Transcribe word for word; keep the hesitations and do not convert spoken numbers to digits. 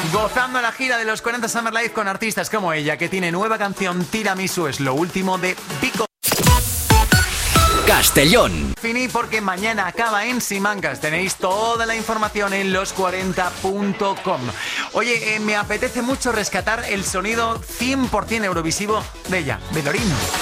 Gozando la gira de los cuarenta Summer Live con artistas como ella, que tiene nueva canción Tiramisu, es lo último de Pico. Castellón. Finí porque mañana acaba en Simancas. Tenéis toda la información en los cuarenta punto com. Oye, eh, me apetece mucho rescatar el sonido cien por ciento eurovisivo de ella, de Lorin.